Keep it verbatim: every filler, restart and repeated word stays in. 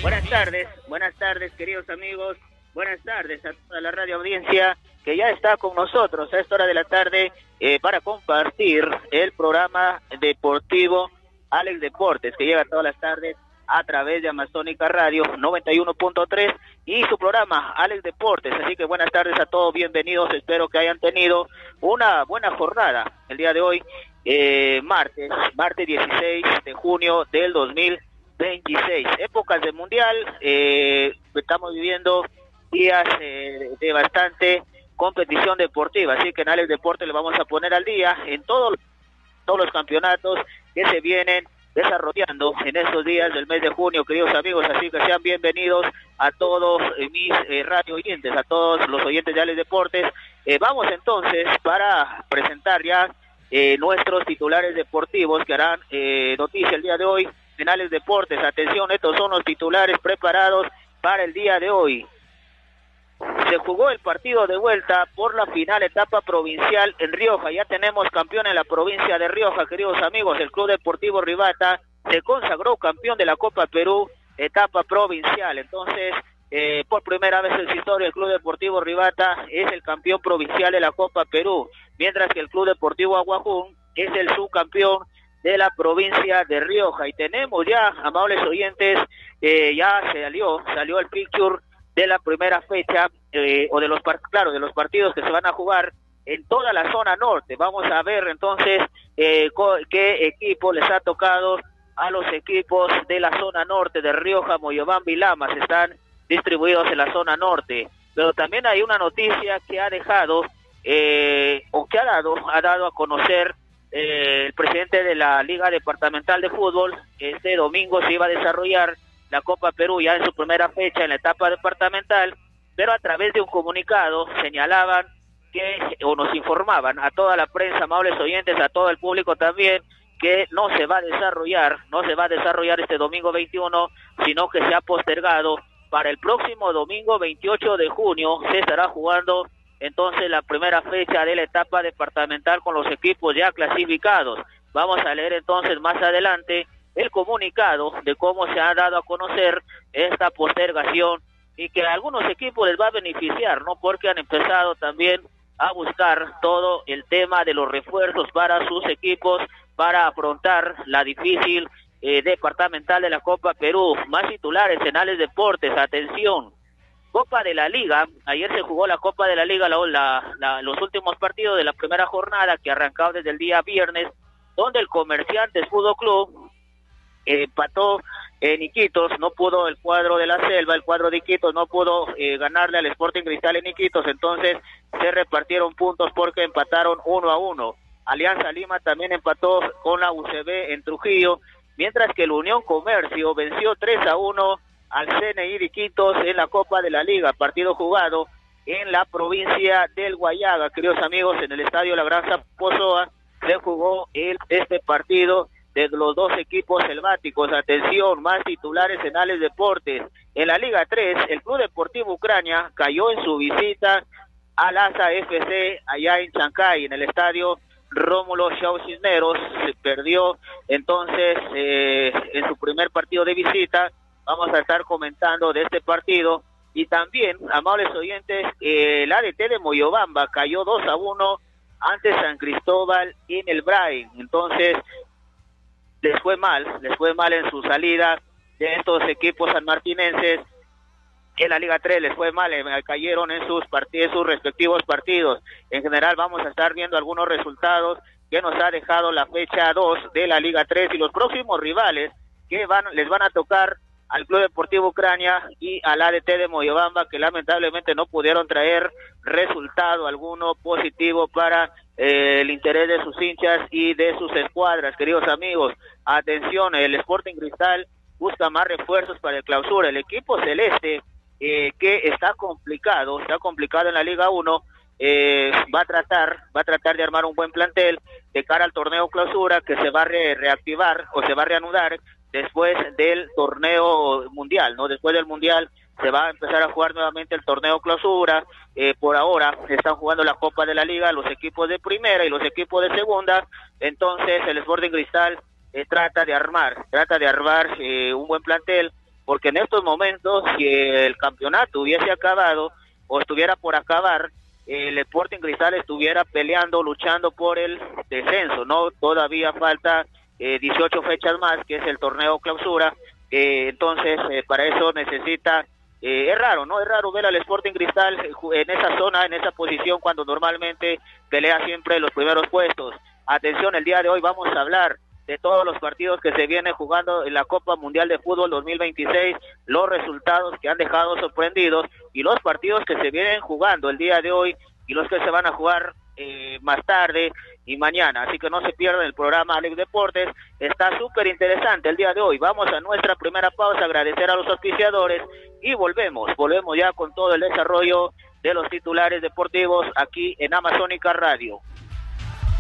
Buenas tardes, buenas tardes queridos amigos, buenas tardes a toda la radio audiencia que ya está con nosotros a esta hora de la tarde eh, para compartir el programa deportivo Alex Deportes, que llega todas las tardes a través de Amazónica Radio noventa y uno punto tres y su programa Alex Deportes. Así que buenas tardes a todos, bienvenidos, espero que hayan tenido una buena jornada el día de hoy, eh, martes, martes dieciséis de junio del dos mil veintiséis, épocas de mundial, eh, estamos viviendo días eh, de bastante competición deportiva, así que en Alex Deportes le vamos a poner al día en todos todos los campeonatos que se vienen desarrollando en estos días del mes de junio, queridos amigos, así que sean bienvenidos a todos eh, mis eh, radio oyentes, a todos los oyentes de Alex Deportes. Eh, vamos entonces para presentar ya eh, nuestros titulares deportivos que harán eh, noticia el día de hoy en Alex Deportes. Atención, estos son los titulares preparados para el día de hoy. Se jugó el partido de vuelta por la final etapa provincial en Rioja. Ya tenemos campeón en la provincia de Rioja, queridos amigos. El Club Deportivo Rivata se consagró campeón de la Copa Perú etapa provincial. Entonces, eh, por primera vez en su historia, el Club Deportivo Rivata es el campeón provincial de la Copa Perú, mientras que el Club Deportivo Aguajún es el subcampeón de la provincia de Rioja. Y tenemos ya, amables oyentes, eh, ya salió, salió el picture de la primera fecha, eh, o de los, claro, de los partidos que se van a jugar en toda la zona norte. Vamos a ver entonces eh, qué equipo les ha tocado a los equipos de la zona norte de Rioja, Moyobamba y Lamas. Están distribuidos en la zona norte, pero también hay una noticia que ha dejado, eh, o que ha dado, ha dado a conocer Eh, el presidente de la Liga Departamental de Fútbol. Este domingo se iba a desarrollar la Copa Perú ya en su primera fecha en la etapa departamental, pero a través de un comunicado señalaban que, o nos informaban a toda la prensa, amables oyentes, a todo el público también, que no se va a desarrollar, no se va a desarrollar este domingo veintiuno, sino que se ha postergado para el próximo domingo veintiocho de junio. Se estará jugando entonces la primera fecha de la etapa departamental con los equipos ya clasificados. Vamos a leer entonces más adelante el comunicado de cómo se ha dado a conocer esta postergación y que a algunos equipos les va a beneficiar, ¿no? Porque han empezado también a buscar todo el tema de los refuerzos para sus equipos para afrontar la difícil eh, departamental de la Copa Perú. Más titulares en Alex Deportes, atención. Copa de la Liga, ayer se jugó la Copa de la Liga, la, la, la, los últimos partidos de la primera jornada que arrancaba desde el día viernes, donde el Comerciantes Fútbol Club eh, empató en Iquitos. No pudo el cuadro de la Selva, el cuadro de Iquitos no pudo eh, ganarle al Sporting Cristal en Iquitos, entonces se repartieron puntos porque empataron uno a uno. Alianza Lima también empató con la U C B en Trujillo, mientras que el Unión Comercio venció tres a uno al C N I de Iquitos en la Copa de la Liga, partido jugado en la provincia del Guayaga, queridos amigos, en el estadio La Granja Pozoa se jugó el, este partido de los dos equipos selváticos. Atención, más titulares en Alex Deportes. En la Liga tres, el Club Deportivo Ucrania cayó en su visita al A S A F C allá en Chancay, en el estadio Rómulo Chao Cisneros. Se perdió entonces eh, en su primer partido de visita. Vamos a estar comentando de este partido. Y también, amables oyentes, eh, el A D T de Moyobamba cayó dos a uno ante San Cristóbal en el Brain. Entonces, les fue mal, les fue mal en su salida de estos equipos sanmartinenses. En la Liga tres les fue mal, eh, cayeron en sus partidos, sus respectivos partidos. En general vamos a estar viendo algunos resultados que nos ha dejado la fecha dos de la Liga tres y los próximos rivales que van les van a tocar al Club Deportivo Ucrania y al A D T de Moyobamba, que lamentablemente no pudieron traer resultado alguno positivo para eh, el interés de sus hinchas y de sus escuadras. Queridos amigos, atención, el Sporting Cristal busca más refuerzos para el clausura. El equipo celeste, eh, que está complicado, está complicado en la Liga uno, eh, va a tratar, va a tratar de armar un buen plantel de cara al torneo clausura que se va a re reactivar o se va a reanudar después del torneo mundial, ¿no? Después del mundial se va a empezar a jugar nuevamente el torneo clausura. Eh, por ahora están jugando la Copa de la Liga los equipos de primera y los equipos de segunda. Entonces el Sporting Cristal eh, trata de armar, trata de armar eh, un buen plantel porque en estos momentos, si el campeonato hubiese acabado o estuviera por acabar, el Sporting Cristal estuviera peleando, luchando por el descenso, ¿no? Todavía falta eh, dieciocho fechas más, que es el torneo clausura, eh, entonces eh, para eso necesita, eh, es raro, ¿no? Es raro ver al Sporting Cristal en esa zona, en esa posición, cuando normalmente pelea siempre los primeros puestos. Atención, el día de hoy vamos a hablar de todos los partidos que se vienen jugando en la Copa Mundial de Fútbol dos mil veintiséis, los resultados que han dejado sorprendidos y los partidos que se vienen jugando el día de hoy y los que se van a jugar eh, más tarde y mañana. Así que no se pierdan el programa Alex Deportes, está súper interesante el día de hoy. Vamos a nuestra primera pausa, agradecer a los auspiciadores y volvemos, volvemos ya con todo el desarrollo de los titulares deportivos aquí en Amazónica Radio.